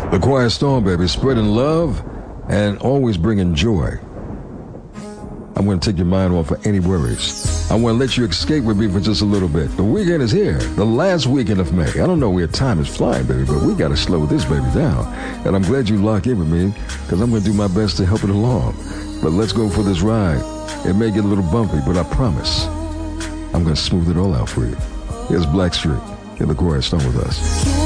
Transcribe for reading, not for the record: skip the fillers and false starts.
The Quiet Storm, baby, spreading love and always bringing joy. I'm going to take your mind off of any worries. I want to let you escape with me for just a little bit. The weekend is here, the last weekend of May. I don't know where time is flying, baby, but we got to slow this baby down. And I'm glad you lock in with me because I'm going to do my best to help it along. But let's go for this ride. It may get a little bumpy, but I promise I'm going to smooth it all out for you. Here's Blackstreet in The Quiet Storm with us.